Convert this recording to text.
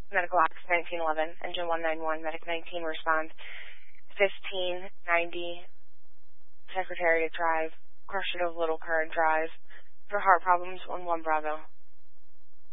Medical Ops 1911, Engine 191, Medic 19 respond. 1590 Secretariat Drive, Crushing of Little Current Drive. For heart problems, 11 Bravo.